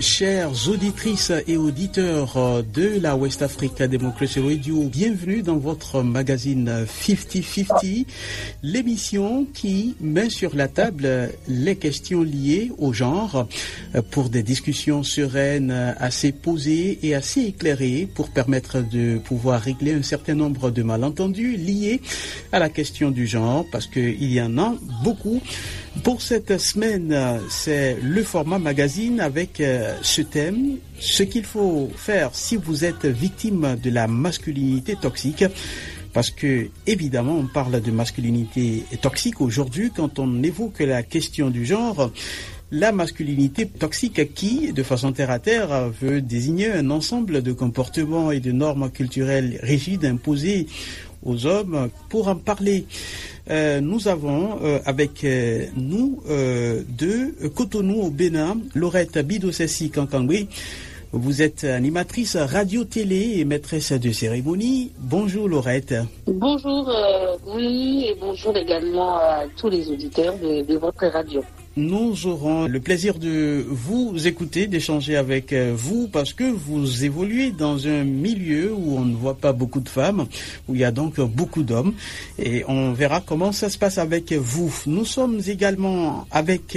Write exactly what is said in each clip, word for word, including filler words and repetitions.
Chères auditrices et auditeurs de la West Africa Democracy Radio, bienvenue dans votre magazine cinquante cinquante, l'émission qui met sur la table les questions liées au genre pour des discussions sereines, assez posées et assez éclairées pour permettre de pouvoir régler un certain nombre de malentendus liés à la question du genre, parce qu'il y en a beaucoup. Pour cette semaine, c'est le format magazine avec ce thème, ce qu'il faut faire si vous êtes victime de la masculinité toxique. Parce que, évidemment, on parle de masculinité toxique aujourd'hui quand on évoque la question du genre. La masculinité toxique qui, de façon terre-à-terre, veut désigner un ensemble de comportements et de normes culturelles rigides imposées aux hommes. Pour en parler, euh, nous avons euh, avec euh, nous euh, de Cotonou au Bénin, Laurette Bidosessi Kankangwe. Vous êtes animatrice radio-télé et maîtresse de cérémonie. Bonjour Laurette. Bonjour euh, oui, et bonjour également à tous les auditeurs de, de votre radio. Nous aurons le plaisir de vous écouter, d'échanger avec vous, parce que vous évoluez dans un milieu où on ne voit pas beaucoup de femmes, où il y a donc beaucoup d'hommes, et on verra comment ça se passe avec vous. Nous sommes également avec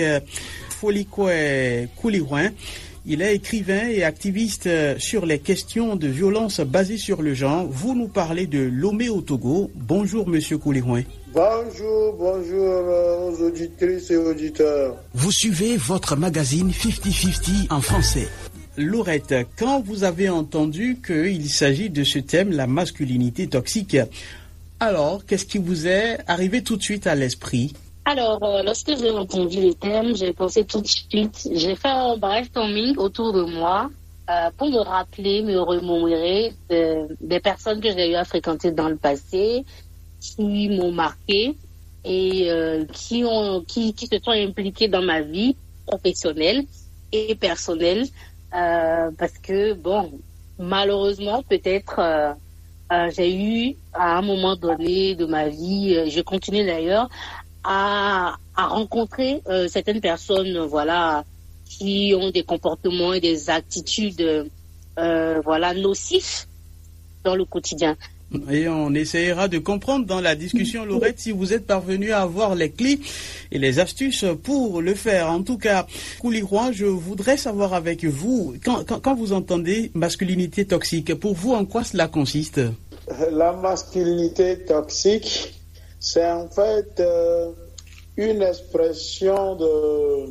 Folikwe Koulirouin. Il est écrivain et activiste sur les questions de violence basées sur le genre. Vous nous parlez de Lomé au Togo. Bonjour Monsieur Koulirouin. Bonjour, bonjour aux auditrices et auditeurs. Vous suivez votre magazine cinquante cinquante en français. Laurette, quand vous avez entendu qu'il s'agit de ce thème, la masculinité toxique, alors qu'est-ce qui vous est arrivé tout de suite à l'esprit ? Alors, euh, lorsque j'ai entendu le thème, j'ai pensé tout de suite, j'ai fait un brainstorming autour de moi euh, pour me rappeler, me remémorer de, des personnes que j'ai eu à fréquenter dans le passé, qui m'ont marqué et euh, qui, ont, qui, qui se sont impliqués dans ma vie professionnelle et personnelle. Euh, parce que, bon, malheureusement, peut-être, euh, euh, j'ai eu, à un moment donné de ma vie, euh, je continue d'ailleurs, à, à rencontrer euh, certaines personnes, voilà, qui ont des comportements et des attitudes, euh, voilà, nocifs dans le quotidien. Et on essaiera de comprendre dans la discussion, Laurette, si vous êtes parvenu à avoir les clés et les astuces pour le faire. En tout cas, Koulirouin, je voudrais savoir avec vous, quand, quand, quand vous entendez masculinité toxique, pour vous, en quoi cela consiste ? La masculinité toxique, c'est en fait euh, une expression de,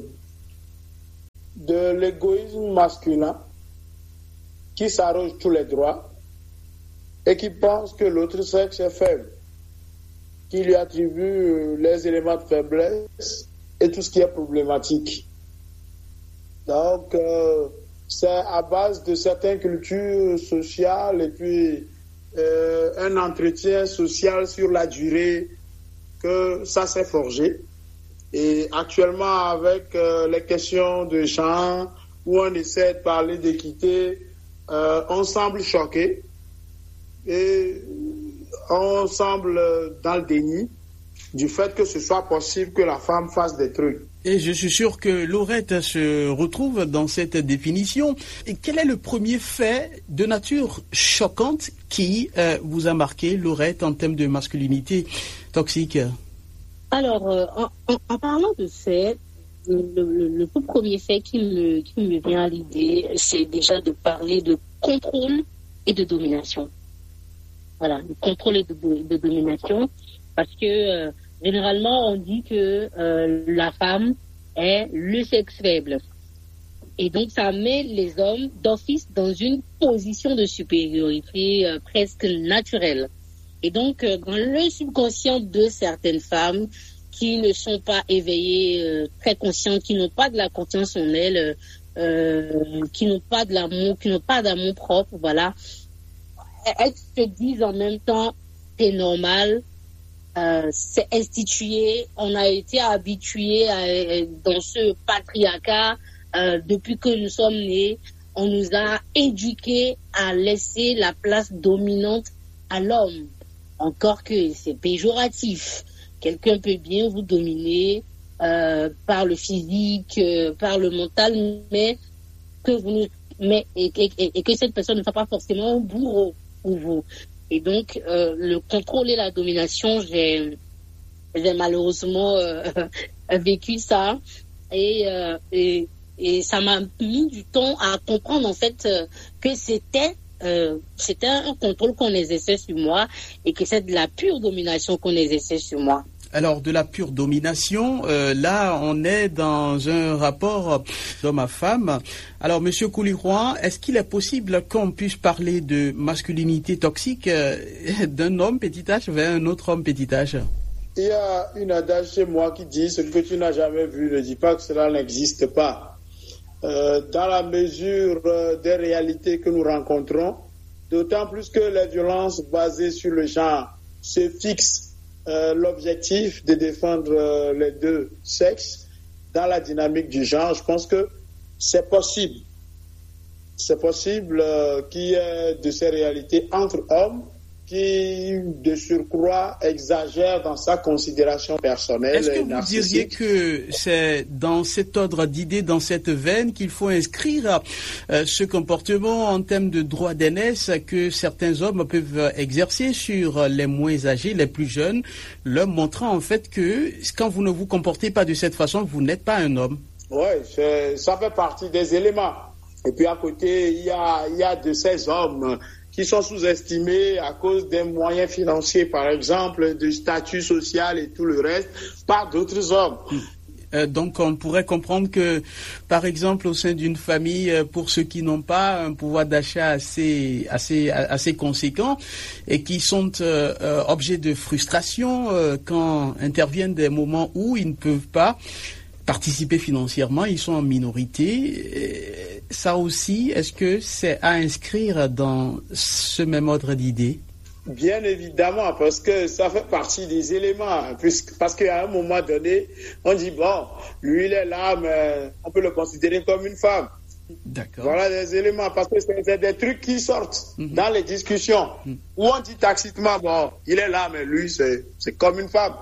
de l'égoïsme masculin qui s'arroge tous les droits et qui pense que l'autre sexe est faible, qui lui attribue les éléments de faiblesse et tout ce qui est problématique. Donc, euh, c'est à base de certaines cultures sociales et puis euh, un entretien social sur la durée que ça s'est forgé. Et actuellement, avec euh, les questions de genre, où on essaie de parler d'équité, euh, on semble choqué. Et on semble dans le déni du fait que ce soit possible que la femme fasse des trucs. Et je suis sûr que Laurette se retrouve dans cette définition. Et quel est le premier fait de nature choquante qui euh, vous a marqué, Laurette, en termes de masculinité toxique ? Alors, euh, en, en, en parlant de fait, le, le, le tout premier fait qui me, qui me vient à l'idée, c'est déjà de parler de contrôle et de domination. Voilà, le contrôle de, de, de domination, parce que euh, généralement on dit que euh, la femme est le sexe faible. Et donc ça met les hommes d'office dans une position de supériorité euh, presque naturelle. Et donc euh, dans le subconscient de certaines femmes qui ne sont pas éveillées, euh, très conscientes, qui n'ont pas de la confiance en elles, euh, qui n'ont pas de l'amour, qui n'ont pas d'amour propre, voilà, elles se disent en même temps, c'est normal, euh, c'est institué, on a été habitués à, dans ce patriarcat euh, depuis que nous sommes nés, on nous a éduqués à laisser la place dominante à l'homme. Encore que c'est péjoratif. Quelqu'un peut bien vous dominer euh, par le physique, euh, par le mental, mais que vous ne, mais, et, et, et que cette personne ne soit pas forcément un bourreau pour vous. Et donc, euh, le contrôle et la domination, j'ai, j'ai malheureusement euh, vécu ça. Et, euh, et, et ça m'a mis du temps à comprendre, en fait, euh, que c'était, euh, c'était un contrôle qu'on exerçait sur moi et que c'est de la pure domination qu'on exerçait sur moi. Alors, de la pure domination, euh, là, on est dans un rapport d'homme à femme. Alors, Monsieur Koulirouan, est-ce qu'il est possible qu'on puisse parler de masculinité toxique euh, d'un homme petit H vers un autre homme petit H? Il y a une adage chez moi qui dit « Ce que tu n'as jamais vu, ne dis pas que cela n'existe pas euh, ». Dans la mesure euh, des réalités que nous rencontrons, d'autant plus que les violences basées sur le genre se fixent Euh, l'objectif de défendre euh, les deux sexes dans la dynamique du genre, je pense que c'est possible. C'est possible euh, qu'il y ait de ces réalités entre hommes qui, de surcroît, exagèrent dans sa considération personnelle. Est-ce que vous diriez que c'est dans cet ordre d'idées, dans cette veine, qu'il faut inscrire euh, ce comportement en termes de droit d'aînesse que certains hommes peuvent exercer sur les moins âgés, les plus jeunes, leur montrant en fait que quand vous ne vous comportez pas de cette façon, vous n'êtes pas un homme? Oui, ça fait partie des éléments. Et puis à côté, il y a, il y a de ces hommes qui sont sous-estimés à cause des moyens financiers, par exemple, du statut social et tout le reste, par d'autres hommes. Euh, donc on pourrait comprendre que, par exemple, au sein d'une famille, pour ceux qui n'ont pas un pouvoir d'achat assez, assez, assez conséquent et qui sont euh, euh, objets de frustration euh, quand interviennent des moments où ils ne peuvent pas participer financièrement, ils sont en minorité. Ça aussi, est-ce que c'est à inscrire dans ce même ordre d'idées? Bien évidemment, parce que ça fait partie des éléments. Puisque, parce qu'à un moment donné, on dit, bon, lui il est là, mais on peut le considérer comme une femme. D'accord. Voilà des éléments, parce que c'est des trucs qui sortent mm-hmm. dans les discussions, mm-hmm. où on dit tacitement, bon, il est là, mais lui, c'est, c'est comme une femme.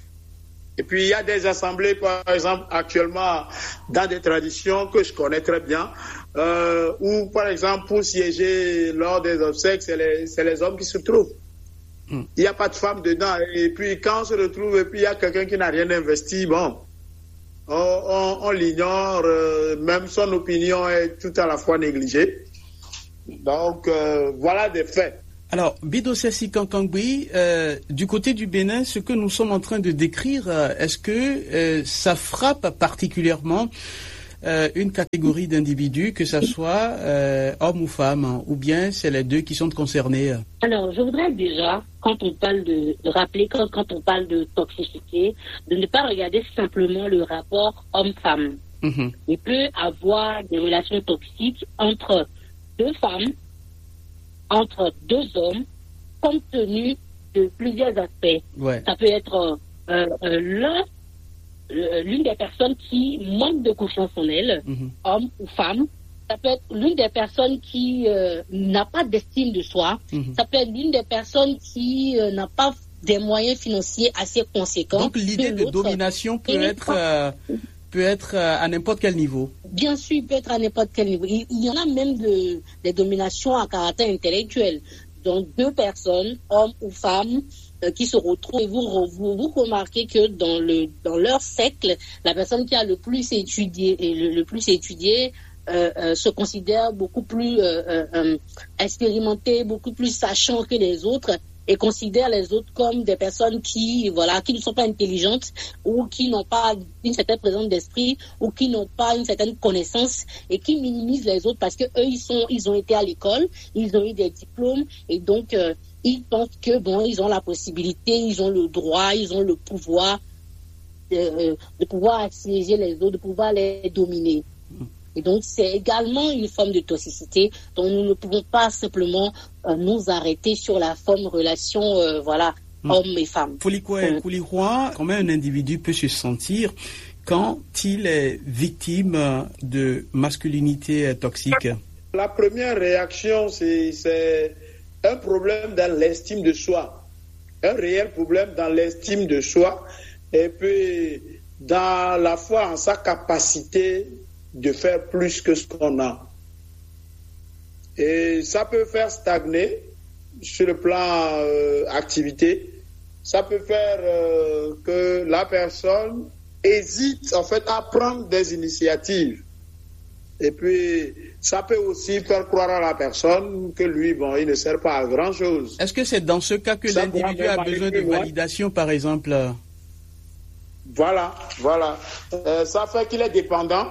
Et puis, il y a des assemblées, par exemple, actuellement, dans des traditions que je connais très bien, euh, où, par exemple, pour siéger lors des obsèques, c'est les, c'est les hommes qui se trouvent. Mm. Il n'y a pas de femmes dedans. Et puis, quand on se retrouve, et puis il y a quelqu'un qui n'a rien investi, bon, on, on, on l'ignore, euh, même son opinion est tout à la fois négligée. Donc, euh, voilà des faits. Alors, Bido Sessi Kankangui, euh, du côté du Bénin, ce que nous sommes en train de décrire, euh, est-ce que euh, ça frappe particulièrement euh, une catégorie d'individus, que ce soit euh, homme ou femme, hein, ou bien c'est les deux qui sont concernés? Alors, je voudrais déjà, quand on parle de, de rappeler, quand, quand on parle de toxicité, de ne pas regarder simplement le rapport homme-femme. Mm-hmm. Il peut avoir des relations toxiques entre deux femmes, entre deux hommes, compte tenu de plusieurs aspects. Ouais. Ça peut être euh, euh, l'un, euh, l'une des personnes qui manque de confiance en elle, mm-hmm. homme ou femme. Ça peut être l'une des personnes qui euh, n'a pas d'estime de soi. Mm-hmm. Ça peut être l'une des personnes qui euh, n'a pas des moyens financiers assez conséquents. Donc l'idée de domination peut être... Euh... peut être à n'importe quel niveau. Bien sûr, il peut être à n'importe quel niveau. Il, il y en a même de, des dominations à caractère intellectuel. Donc, deux personnes, hommes ou femmes, euh, qui se retrouvent. Et vous, vous, vous remarquez que dans, le, dans leur cercle, la personne qui a le plus étudié, et le, le plus étudié euh, euh, se considère beaucoup plus euh, euh, expérimentée, beaucoup plus sachant que les autres, et considère les autres comme des personnes qui, voilà, qui ne sont pas intelligentes ou qui n'ont pas une certaine présence d'esprit ou qui n'ont pas une certaine connaissance et qui minimisent les autres parce que eux ils sont, ils ont été à l'école, ils ont eu des diplômes et donc euh, ils pensent que bon, ils ont la possibilité, ils ont le droit, ils ont le pouvoir de, de pouvoir assiéger les autres, de pouvoir les dominer. Et donc, c'est également une forme de toxicité dont nous ne pouvons pas simplement euh, nous arrêter sur la forme relation, euh, voilà, mmh. homme et femme. Folikwe Koulirouan, comment un individu peut se sentir quand il est victime de masculinité toxique? La première réaction, c'est, c'est un problème dans l'estime de soi. Un réel problème dans l'estime de soi. Et puis, dans la foi en sa capacité de faire plus que ce qu'on a. Et ça peut faire stagner sur le plan euh, activité. Ça peut faire euh, que la personne hésite en fait à prendre des initiatives. Et puis, ça peut aussi faire croire à la personne que lui, bon, il ne sert pas à grand-chose. Est-ce que c'est dans ce cas que ça l'individu a besoin de validation, par exemple? Voilà, voilà. Euh, ça fait qu'il est dépendant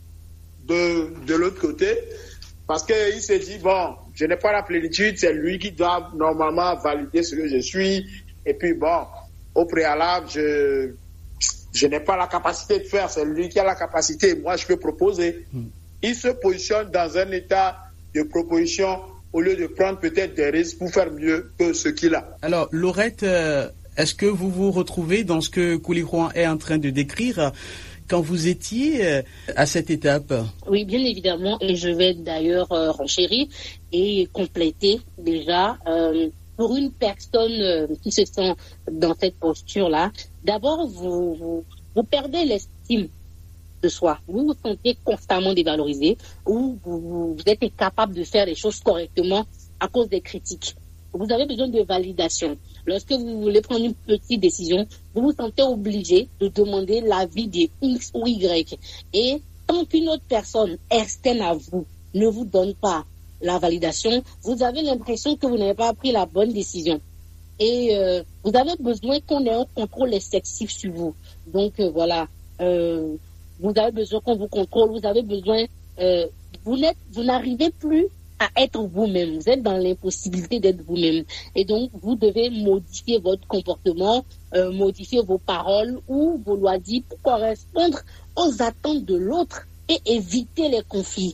de, de l'autre côté, parce qu'il se dit, bon, je n'ai pas la plénitude, c'est lui qui doit normalement valider ce que je suis. Et puis, bon, au préalable, je, je n'ai pas la capacité de faire, c'est lui qui a la capacité. Moi, je peux proposer. Hmm. Il se positionne dans un état de proposition au lieu de prendre peut-être des risques pour faire mieux que ce qu'il a. Alors, Laurette, euh, est-ce que vous vous retrouvez dans ce que Koulirouan est en train de décrire quand vous étiez euh, à cette étape? Oui, bien évidemment, et je vais d'ailleurs euh, renchérir et compléter déjà. Euh, pour une personne euh, qui se sent dans cette posture-là, d'abord, vous, vous, vous perdez l'estime de soi. Vous vous sentez constamment dévalorisé ou vous, vous êtes incapable de faire les choses correctement à cause des critiques. Vous avez besoin de validation. Lorsque vous voulez prendre une petite décision, vous vous sentez obligé de demander l'avis des X ou Y. Et tant qu'une autre personne externe à vous ne vous donne pas la validation, vous avez l'impression que vous n'avez pas pris la bonne décision. Et euh, vous avez besoin qu'on ait un contrôle excessif sur vous. Donc euh, voilà, euh, vous avez besoin qu'on vous contrôle, vous avez besoin, euh, vous n'êtes, vous n'arrivez plus à être vous-même, vous êtes dans l'impossibilité d'être vous-même. Et donc, vous devez modifier votre comportement, euh, modifier vos paroles ou vos loisirs pour correspondre aux attentes de l'autre et éviter les conflits.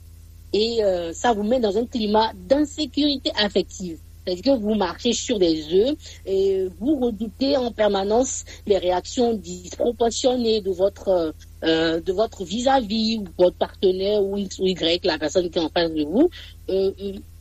Et euh, ça vous met dans un climat d'insécurité affective. C'est-à-dire que vous marchez sur des œufs et vous redoutez en permanence les réactions disproportionnées de votre euh, de votre vis-à-vis ou votre partenaire ou X ou Y, la personne qui est en face de vous. Euh,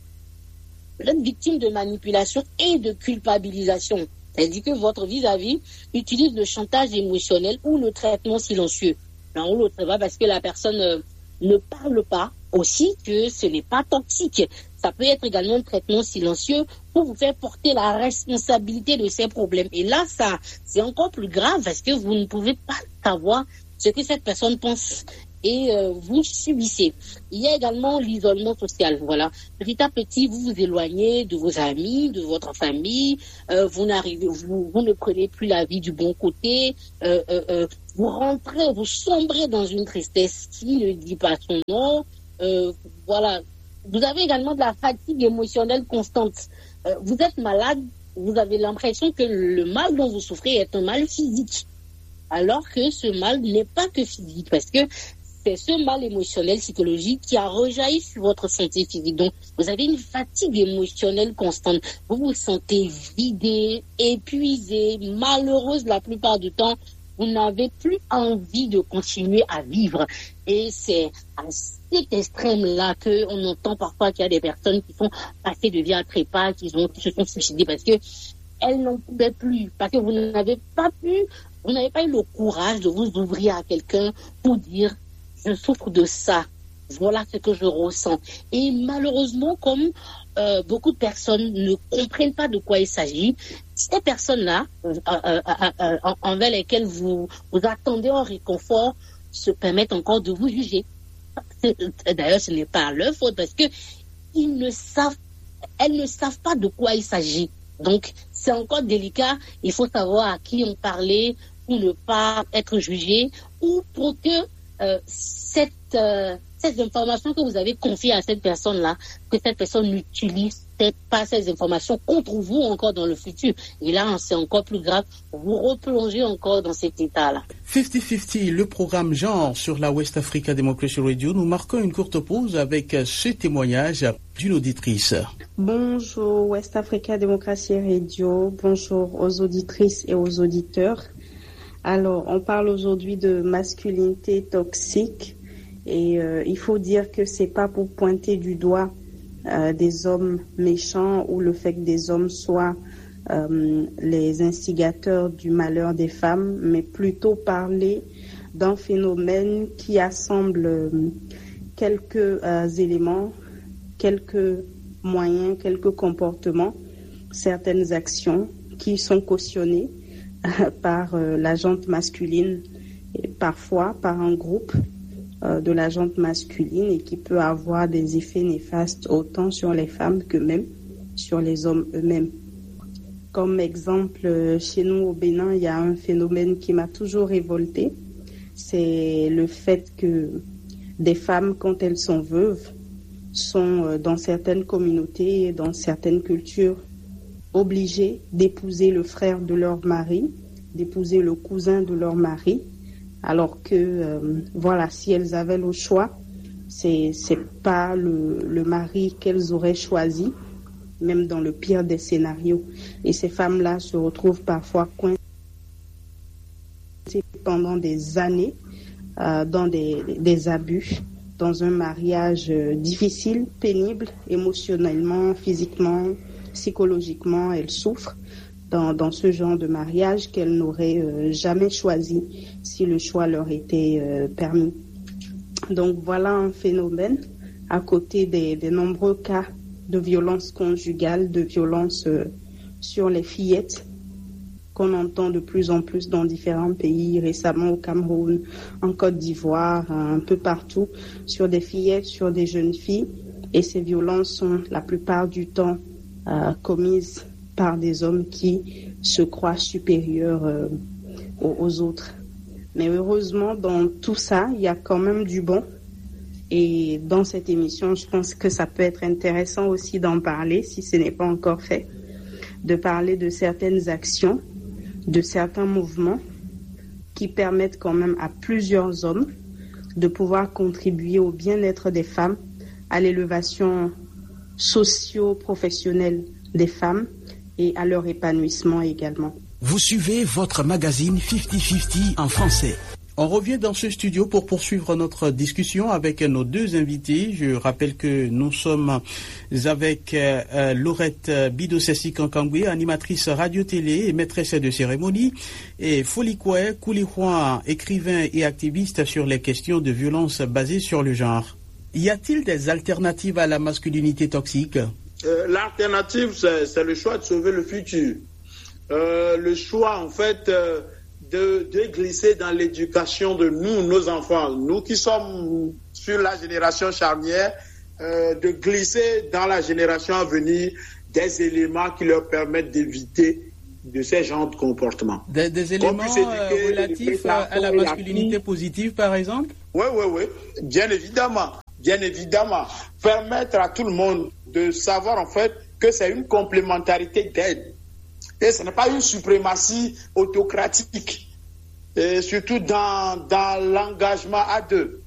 vous êtes victime de manipulation et de culpabilisation. C'est-à-dire que votre vis-à-vis utilise le chantage émotionnel ou le traitement silencieux. L'un ou l'autre, c'est pas parce que la personne euh, ne parle pas aussi que ce n'est pas toxique. Ça peut être également un traitement silencieux pour vous faire porter la responsabilité de ces problèmes. Et là, ça, c'est encore plus grave parce que vous ne pouvez pas savoir ce que cette personne pense et euh, vous subissez. Il y a également l'isolement social. Voilà, petit à petit, vous vous éloignez de vos amis, de votre famille. Euh, vous n'arrivez, vous, vous ne prenez plus la vie du bon côté. Euh, euh, euh, vous rentrez, vous sombrez dans une tristesse qui ne dit pas son nom. Euh, voilà. Vous avez également de la fatigue émotionnelle constante. Euh, vous êtes malade, vous avez l'impression que le mal dont vous souffrez est un mal physique. Alors que ce mal n'est pas que physique, parce que c'est ce mal émotionnel, psychologique qui a rejailli sur votre santé physique. Donc, vous avez une fatigue émotionnelle constante. Vous vous sentez vidé, épuisé, malheureuse la plupart du temps. Vous n'avez plus envie de continuer à vivre. Et c'est à cet extrême-là qu'on entend parfois qu'il y a des personnes qui sont passées de vie à trépas, qui, ont, qui se sont suicidées parce qu'elles n'en pouvaient plus, parce que vous n'avez pas pu, vous n'avez pas eu le courage de vous ouvrir à quelqu'un pour dire « je souffre de ça, voilà ce que je ressens ». Et malheureusement, comme euh, beaucoup de personnes ne comprennent pas de quoi il s'agit, ces personnes-là, euh, euh, euh, euh, envers lesquelles vous, vous attendez un réconfort, se permettent encore de vous juger. D'ailleurs, ce n'est pas leur faute parce que ils ne savent, elles ne savent pas de quoi il s'agit. Donc, c'est encore délicat. Il faut savoir à qui on parlait pour ne pas être jugé ou pour que euh, cette, euh, ces informations que vous avez confiées à cette personne-là, que cette personne n'utilise peut-être pas ces informations contre vous encore dans le futur. Et là, c'est encore plus grave. Vous replongez encore dans cet état-là. cinquante cinquante, le programme genre sur la West Africa Democracy Radio. Nous marquons une courte pause avec ce témoignage d'une auditrice. Bonjour West Africa Democracy Radio. Bonjour aux auditrices et aux auditeurs. Alors, on parle aujourd'hui de masculinité toxique et euh, il faut dire que c'est pas pour pointer du doigt euh, des hommes méchants ou le fait que des hommes soient euh, les instigateurs du malheur des femmes, mais plutôt parler d'un phénomène qui assemble euh, quelques euh, éléments quelques moyens, quelques comportements, certaines actions qui sont cautionnées euh, par euh, la gente masculine et parfois par un groupe euh, de la gente masculine et qui peut avoir des effets néfastes autant sur les femmes que même sur les hommes eux-mêmes. Comme exemple, chez nous au Bénin, il y a un phénomène qui m'a toujours révoltée. C'est le fait que des femmes, quand elles sont veuves, sont dans certaines communautés, dans certaines cultures, obligées d'épouser le frère de leur mari, d'épouser le cousin de leur mari, alors que, euh, voilà, si elles avaient le choix, c'est, c'est pas le, le mari qu'elles auraient choisi, même dans le pire des scénarios. Et ces femmes-là se retrouvent parfois coincées pendant des années euh, dans des, des abus, dans un mariage euh, difficile, pénible, émotionnellement, physiquement, psychologiquement. Elles souffrent dans, dans ce genre de mariage qu'elles n'auraient euh, jamais choisi si le choix leur était euh, permis. Donc voilà un phénomène à côté des, des nombreux cas de violence conjugale, de violence euh, sur les fillettes qu'on entend de plus en plus dans différents pays, récemment au Cameroun, en Côte d'Ivoire, un peu partout, sur des fillettes, sur des jeunes filles. Et ces violences sont la plupart du temps euh, commises par des hommes qui se croient supérieurs euh, aux, aux autres. Mais heureusement, dans tout ça, il y a quand même du bon. Et dans cette émission, je pense que ça peut être intéressant aussi d'en parler, si ce n'est pas encore fait, de parler de certaines actions, de certains mouvements qui permettent quand même à plusieurs hommes de pouvoir contribuer au bien-être des femmes, à l'élévation socio-professionnelle des femmes et à leur épanouissement également. Vous suivez votre magazine cinquante cinquante en français. On revient dans ce studio pour poursuivre notre discussion avec nos deux invités. Je rappelle que nous sommes avec euh, Laurette Bidosesi-Kankangwe, animatrice radio-télé et maîtresse de cérémonie, et Folikwe Koulihuan, écrivain et activiste sur les questions de violence basées sur le genre. Y a-t-il des alternatives à la masculinité toxique ? euh, L'alternative, c'est, c'est le choix de sauver le futur. Euh, le choix, en fait... Euh, De, de glisser dans l'éducation de nous, nos enfants, nous qui sommes sur la génération charnière, euh, de glisser dans la génération à venir des éléments qui leur permettent d'éviter de ces genres de comportements. Des, des éléments euh, relatifs à la masculinité positive, par exemple ? Oui, oui, oui, bien évidemment, bien évidemment. Permettre à tout le monde de savoir en fait que c'est une complémentarité d'aide. Et ce n'est pas une suprématie autocratique, et surtout dans, dans l'engagement à deux.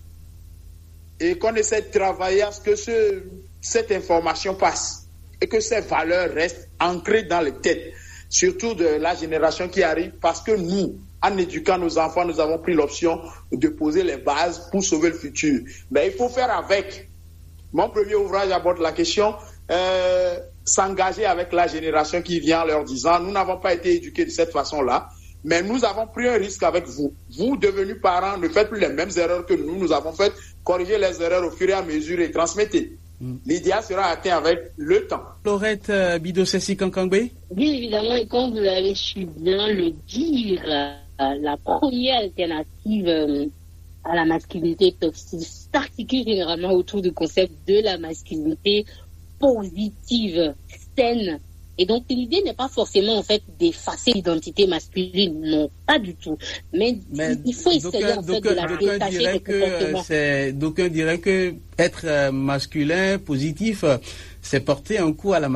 Et qu'on essaie de travailler à ce que ce, cette information passe et que ces valeurs restent ancrées dans les têtes, surtout de la génération qui arrive, parce que nous, en éduquant nos enfants, nous avons pris l'option de poser les bases pour sauver le futur. Mais il faut faire avec. Mon premier ouvrage aborde la question... Euh, s'engager avec la génération qui vient en leur disant nous n'avons pas été éduqués de cette façon-là, mais nous avons pris un risque avec vous. Vous, devenus parents, ne faites plus les mêmes erreurs que nous, nous avons fait, corrigez les erreurs au fur et à mesure et transmettez. Mm. L'idéal sera atteint avec le temps. Laurette euh, Bidosesi-Kankangwe. Bien évidemment, et comme vous l'avez su bien le dire, euh, la première alternative euh, à la masculinité toxique s'articule généralement autour du concept de la masculinité positive, saine. Et donc, l'idée n'est pas forcément, en fait, d'effacer l'identité masculine. Non, pas du tout. Mais, Mais il faut essayer, en fait, de la détacher des comportements. C'est, d'aucuns diraient que être euh, masculin, positif, euh, c'est porter un coup à la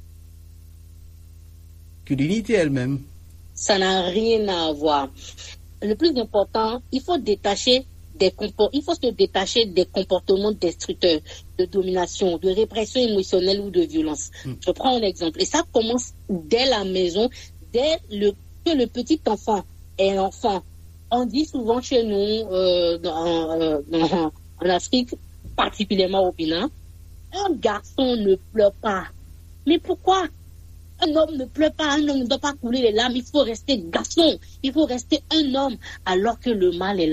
masculinité elle-même. Ça n'a rien à voir. Le plus important, il faut détacher Des compor- il faut se détacher des comportements destructeurs, de domination, de répression émotionnelle ou de violence. Mm. Je prends un exemple. Et ça commence dès la maison, dès le, que le petit enfant est enfant. On dit souvent chez nous, euh, dans, euh, dans, en Afrique, particulièrement au Bénin, un garçon ne pleure pas. Mais pourquoi ? Un homme ne pleure pas, un homme ne doit pas couler les larmes, il faut rester garçon, il faut rester un homme, alors que le mal est là,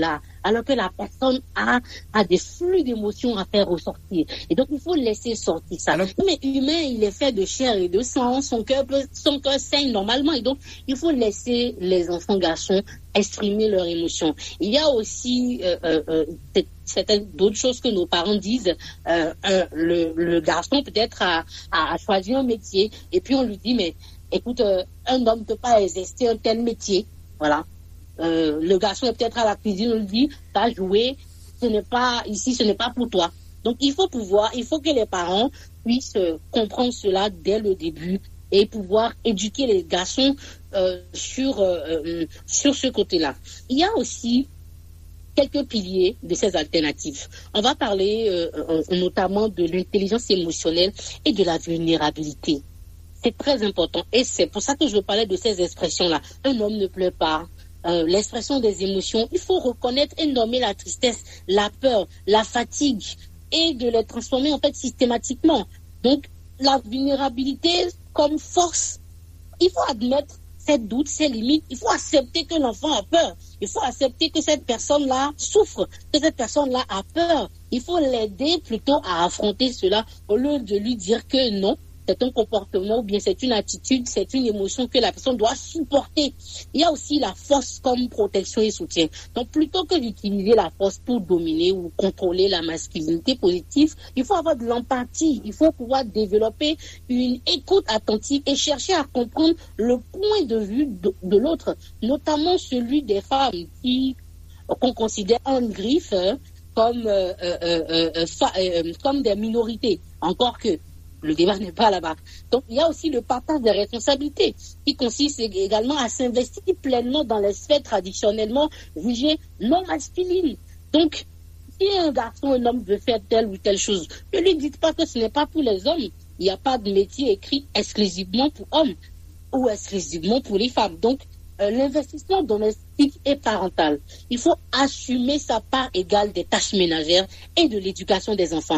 alors que la personne a, a des flux d'émotions à faire ressortir. Et donc, il faut laisser sortir ça. Alors, mais humain, il est fait de chair et de sang, son cœur, son cœur saigne normalement. Et donc, il faut laisser les enfants garçons exprimer leurs émotions. Il y a aussi euh, euh, certaines d'autres choses que nos parents disent. Euh, euh, le, le garçon peut-être a, a, a choisi un métier et puis on lui dit mais écoute, euh, un homme ne peut pas exercer un tel métier. Voilà. Euh, le garçon est peut-être à la cuisine, on lui dit t'as joué, ce n'est pas ici, ce n'est pas pour toi. Donc il faut pouvoir, il faut que les parents puissent euh, comprendre cela dès le début et pouvoir éduquer les garçons euh, sur euh, euh, sur ce côté-là. Il y a aussi quelques piliers de ces alternatives. On va parler euh, notamment de l'intelligence émotionnelle et de la vulnérabilité. C'est très important et c'est pour ça que je parlais de ces expressions-là. Un homme ne pleure pas. Euh, l'expression des émotions, il faut reconnaître et nommer la tristesse, la peur, la fatigue et de les transformer en fait systématiquement. Donc la vulnérabilité comme force, il faut admettre ses doutes, ses limites, il faut accepter que l'enfant a peur, il faut accepter que cette personne-là souffre, que cette personne-là a peur. Il faut l'aider plutôt à affronter cela au lieu de lui dire que non, c'est un comportement ou bien c'est une attitude, c'est une émotion que la personne doit supporter. Il y a aussi la force comme protection et soutien. Donc plutôt que d'utiliser la force pour dominer ou contrôler la masculinité positive, il faut avoir de l'empathie, il faut pouvoir développer une écoute attentive et chercher à comprendre le point de vue de, de l'autre, notamment celui des femmes qui qu'on considère en griffe hein, comme, euh, euh, euh, euh, fa, euh, comme des minorités, encore que le débat n'est pas là-bas. Donc, il y a aussi le partage des responsabilités qui consiste également à s'investir pleinement dans les sphères traditionnellement jugées non masculines. Donc, si un garçon, un homme veut faire telle ou telle chose, ne lui dites pas que ce n'est pas pour les hommes. Il n'y a pas de métier écrit exclusivement pour hommes ou exclusivement pour les femmes. Donc, euh, l'investissement domestique et parental, il faut assumer sa part égale des tâches ménagères et de l'éducation des enfants.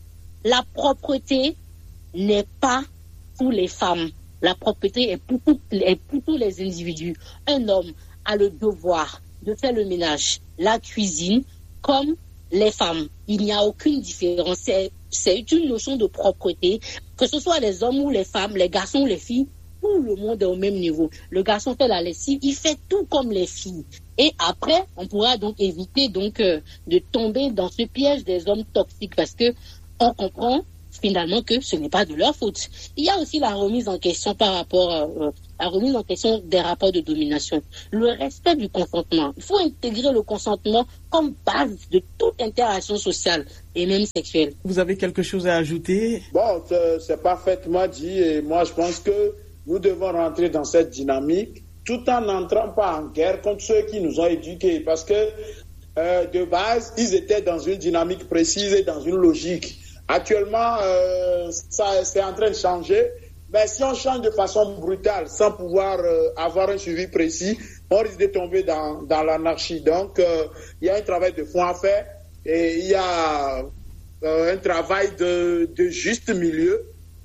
La propreté n'est pas pour les femmes. La propreté est pour, tout, est pour tous les individus. Un homme a le devoir de faire le ménage, la cuisine, comme les femmes. Il n'y a aucune différence. C'est, c'est une notion de propreté. Que ce soit les hommes ou les femmes, les garçons ou les filles, tout le monde est au même niveau. Le garçon fait la lessive, il fait tout comme les filles. Et après, on pourra donc éviter donc, euh, de tomber dans ce piège des hommes toxiques parce que on comprend finalement que ce n'est pas de leur faute. Il y a aussi la remise en question par rapport à euh, la remise en question des rapports de domination. Le respect du consentement. Il faut intégrer le consentement comme base de toute interaction sociale et même sexuelle. Vous avez quelque chose à ajouter? Bon, c'est, c'est parfaitement dit et moi je pense que nous devons rentrer dans cette dynamique tout en n'entrant pas en guerre contre ceux qui nous ont éduqués parce que euh, de base, ils étaient dans une dynamique précise et dans une logique. Actuellement, euh, ça, c'est en train de changer, mais si on change de façon brutale, sans pouvoir euh, avoir un suivi précis, on risque de tomber dans, dans l'anarchie. Donc, euh, il y a un travail de fond à faire et il y a euh, un travail de, de juste milieu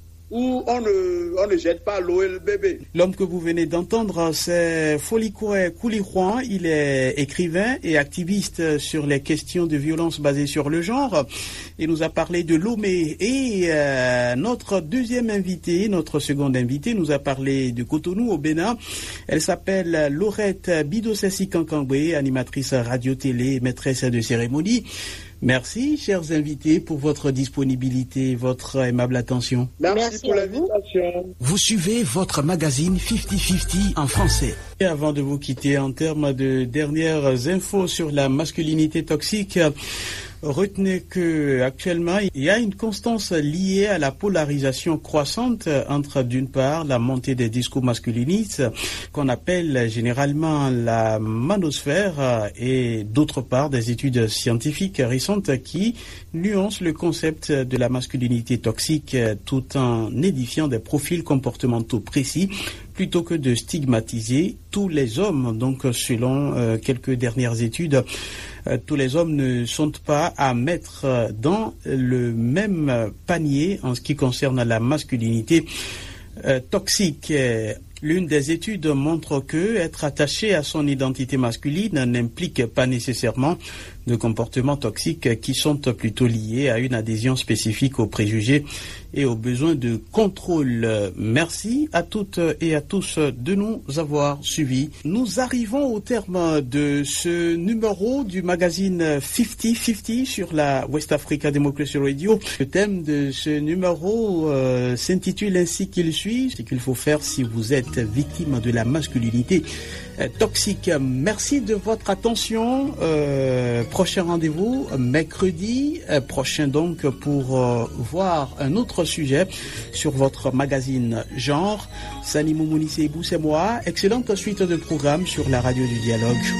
où on ne, on ne jette pas l'eau et le bébé. L'homme que vous venez d'entendre, c'est Folikoué Koulirouan. Il est écrivain et activiste sur les questions de violence basées sur le genre. Il nous a parlé de Lomé. Et euh, notre deuxième invité, notre seconde invitée, nous a parlé de Cotonou au Bénin. Elle s'appelle Laurette Bidosessi Kankangwe, animatrice radio-télé, maîtresse de cérémonie. Merci, chers invités, pour votre disponibilité et votre aimable attention. Merci, Merci pour l'invitation. Vous suivez votre magazine cinquante cinquante en français. Et avant de vous quitter, en termes de dernières infos sur la masculinité toxique, retenez que actuellement il y a une constance liée à la polarisation croissante entre d'une part la montée des discours masculinistes qu'on appelle généralement la manosphère et d'autre part des études scientifiques récentes qui nuancent le concept de la masculinité toxique tout en édifiant des profils comportementaux précis plutôt que de stigmatiser tous les hommes. Donc selon euh, quelques dernières études, euh, tous les hommes ne sont pas à mettre dans le même panier en ce qui concerne la masculinité euh, toxique. L'une des études montre que être attaché à son identité masculine n'implique pas nécessairement de comportements toxiques qui sont plutôt liés à une adhésion spécifique aux préjugés et aux besoins de contrôle. Merci à toutes et à tous de nous avoir suivis. Nous arrivons au terme de ce numéro du magazine cinquante cinquante sur la West Africa Democracy Radio. Le thème de ce numéro euh, s'intitule ainsi qu'il suit: ce qu'il faut faire si vous êtes victime de la masculinité euh, toxique. Merci de votre attention. Euh, prochain rendez-vous mercredi euh, prochain donc pour euh, voir un autre sujet sur votre magazine Genre. Sani Moumouni Seibou, c'est moi. Excellente suite de programmes sur la radio du dialogue.